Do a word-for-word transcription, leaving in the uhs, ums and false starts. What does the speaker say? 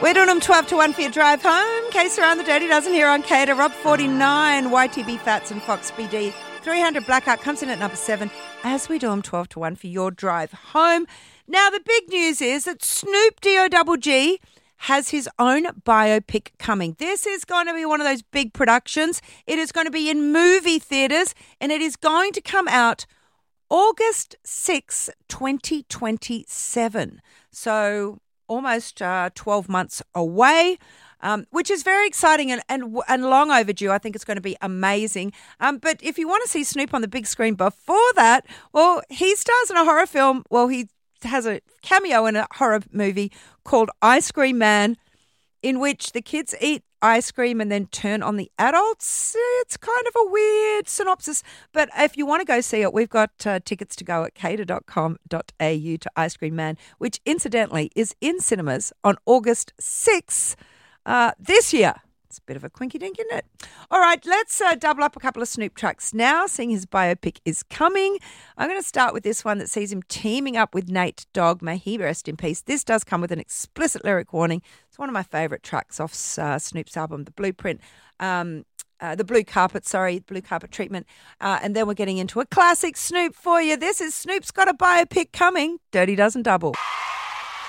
We're doing them twelve to one for your drive home. Case around the Dirty Dozen here on Cater. Rob forty-nine, Y T B Fats and Fox B D. three hundred Blackout comes in at number seven as we do them twelve to one for your drive home. Now, the big news is that Snoop D O G G has his own biopic coming. This is going to be one of those big productions. It is going to be in movie theatres and it is going to come out August sixth, twenty twenty-seven. So almost uh, twelve months away, um, which is very exciting and, and and long overdue. I think it's going to be amazing. Um, but if you want to see Snoop on the big screen before that, well, he stars in a horror film. Well, he has a cameo in a horror movie called Ice Cream Man, in which the kids eat ice cream and then turn on the adults. It's kind of a weird synopsis. But if you want to go see it, we've got uh, tickets to go at cater dot com dot a u to Ice Cream Man, which incidentally is in cinemas on August sixth uh, this year. It's a bit of a quinky dink, isn't it? All right, let's uh, double up a couple of Snoop tracks now, seeing his biopic is coming. I'm going to start with this one that sees him teaming up with Nate Dogg. May he rest in peace. This does come with an explicit lyric warning. It's one of my favourite tracks off uh, Snoop's album, The Blueprint, um, uh, The Blue Carpet, sorry, Blue Carpet Treatment. Uh, and then we're getting into a classic Snoop for you. This is Snoop's got a biopic coming. Dirty Dozen Double.